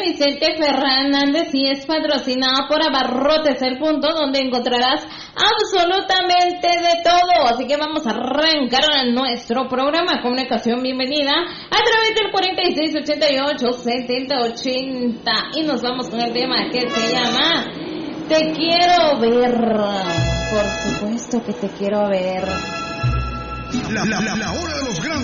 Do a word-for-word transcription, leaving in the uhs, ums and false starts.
Vicente Fernández y es patrocinado por Abarrotes El Punto, donde encontrarás absolutamente de todo. Así que vamos a arrancar nuestro programa de comunicación. Bienvenida a través del cuarenta y seis ochenta y ocho setenta ochenta y nos vamos con el tema que se llama Te quiero ver. Por supuesto que te quiero ver. La, la, la, la hora de los grandes.